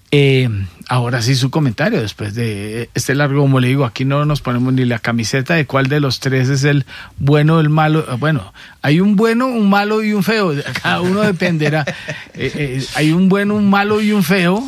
Ahora sí su comentario, después de este largo, como le digo, aquí no nos ponemos ni la camiseta de cuál de los tres es el bueno, el malo. Bueno, hay un bueno, un malo y un feo, cada uno dependerá. Hay un bueno, un malo y un feo,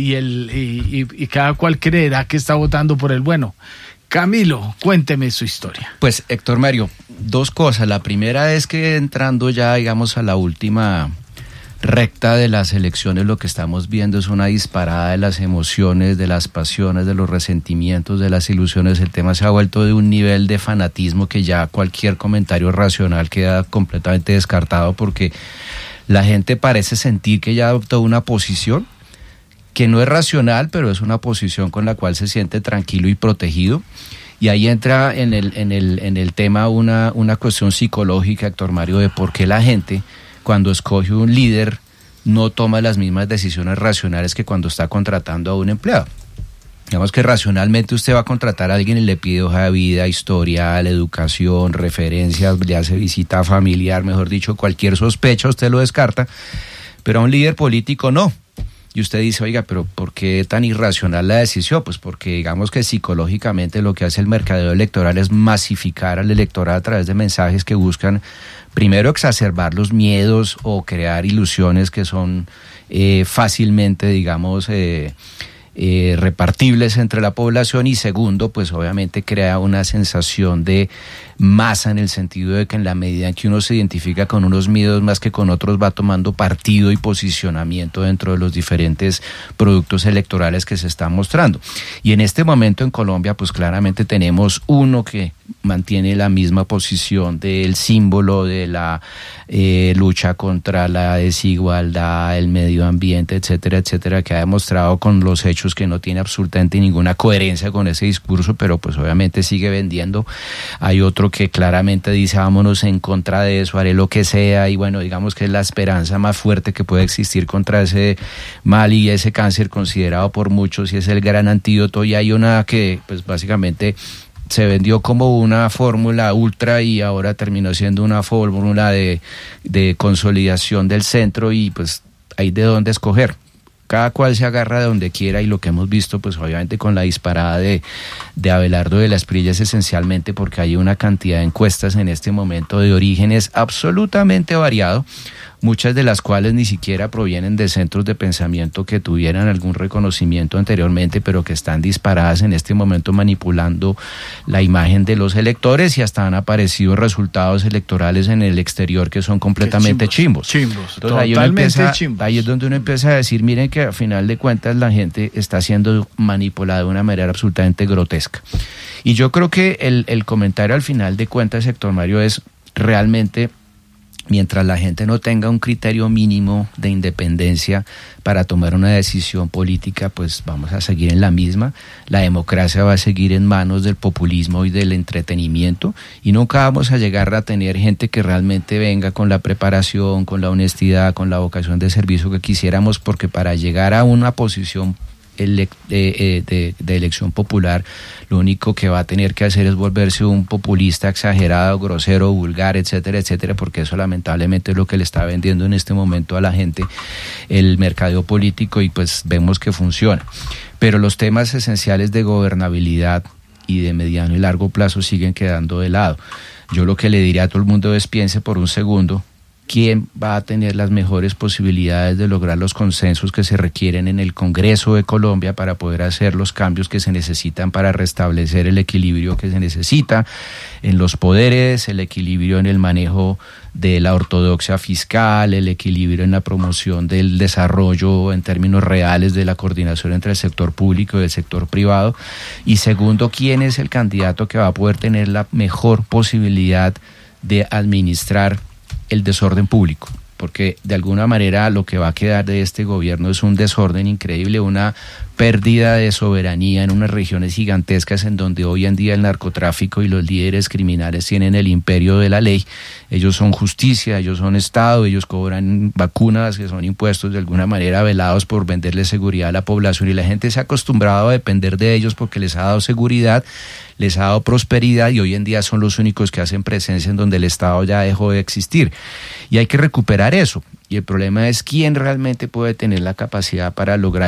y cada cual creerá que está votando por el bueno. Camilo, cuénteme su historia. Pues Héctor Mario, dos cosas. La primera es que entrando ya, digamos, a la última recta de las elecciones, lo que estamos viendo es una disparada de las emociones, de las pasiones, de los resentimientos, de las ilusiones. El tema se ha vuelto de un nivel de fanatismo que ya cualquier comentario racional queda completamente descartado, porque la gente parece sentir que ya adoptó una posición que no es racional, pero es una posición con la cual se siente tranquilo y protegido. Y ahí entra en el tema una cuestión psicológica, Héctor Mario, de por qué la gente, cuando escoge un líder, no toma las mismas decisiones racionales que cuando está contratando a un empleado. Digamos que racionalmente usted va a contratar a alguien y le pide hoja de vida, historial, educación, referencias, le hace visita familiar, mejor dicho, cualquier sospecha usted lo descarta, pero a un líder político no. Y usted dice, oiga, pero ¿por qué tan irracional la decisión? Pues porque digamos que psicológicamente lo que hace el mercadeo electoral es masificar al electorado a través de mensajes que buscan primero exacerbar los miedos o crear ilusiones que son fácilmente, digamos, repartibles entre la población, y segundo, pues obviamente crea una sensación de masa, en el sentido de que en la medida en que uno se identifica con unos miedos más que con otros, va tomando partido y posicionamiento dentro de los diferentes productos electorales que se están mostrando. Y en este momento en Colombia, pues claramente tenemos uno que mantiene la misma posición del símbolo de la lucha contra la desigualdad, el medio ambiente, etcétera, etcétera, que ha demostrado con los hechos que no tiene absolutamente ninguna coherencia con ese discurso, pero pues obviamente sigue vendiendo. Hay otro que claramente dice, vámonos en contra de eso, haré lo que sea, y bueno, digamos que es la esperanza más fuerte que puede existir contra ese mal y ese cáncer considerado por muchos, y es el gran antídoto. Y hay una que pues básicamente se vendió como una fórmula ultra y ahora terminó siendo una fórmula de consolidación del centro, y pues hay de dónde escoger. Cada cual se agarra de donde quiera, y lo que hemos visto pues obviamente con la disparada de Abelardo de la Espriella es esencialmente porque hay una cantidad de encuestas en este momento de orígenes absolutamente variado, muchas de las cuales ni siquiera provienen de centros de pensamiento que tuvieran algún reconocimiento anteriormente, pero que están disparadas en este momento manipulando la imagen de los electores, y hasta han aparecido resultados electorales en el exterior que son completamente chimbos. Entonces, ahí es donde uno empieza a decir, miren que a final de cuentas la gente está siendo manipulada de una manera absolutamente grotesca. Y yo creo que el comentario al final de cuentas, Héctor Mario, es realmente, mientras la gente no tenga un criterio mínimo de independencia para tomar una decisión política, pues vamos a seguir en la misma. La democracia va a seguir en manos del populismo y del entretenimiento, y nunca vamos a llegar a tener gente que realmente venga con la preparación, con la honestidad, con la vocación de servicio que quisiéramos, porque para llegar a una posición de elección popular, lo único que va a tener que hacer es volverse un populista exagerado, grosero, vulgar, etcétera, etcétera, porque eso lamentablemente es lo que le está vendiendo en este momento a la gente el mercadeo político, y pues vemos que funciona. Pero los temas esenciales de gobernabilidad y de mediano y largo plazo siguen quedando de lado. Yo lo que le diría a todo el mundo es: piense por un segundo quién va a tener las mejores posibilidades de lograr los consensos que se requieren en el Congreso de Colombia para poder hacer los cambios que se necesitan para restablecer el equilibrio que se necesita en los poderes, el equilibrio en el manejo de la ortodoxia fiscal, el equilibrio en la promoción del desarrollo en términos reales de la coordinación entre el sector público y el sector privado. Y segundo, quién es el candidato que va a poder tener la mejor posibilidad de administrar el desorden público, porque de alguna manera lo que va a quedar de este gobierno es un desorden increíble, una pérdida de soberanía en unas regiones gigantescas en donde hoy en día el narcotráfico y los líderes criminales tienen el imperio de la ley. Ellos son justicia, ellos son Estado, ellos cobran vacunas que son impuestos de alguna manera velados por venderle seguridad a la población, y la gente se ha acostumbrado a depender de ellos porque les ha dado seguridad, les ha dado prosperidad, y hoy en día son los únicos que hacen presencia en donde el Estado ya dejó de existir. Y hay que recuperar eso. Y el problema es quién realmente puede tener la capacidad para lograr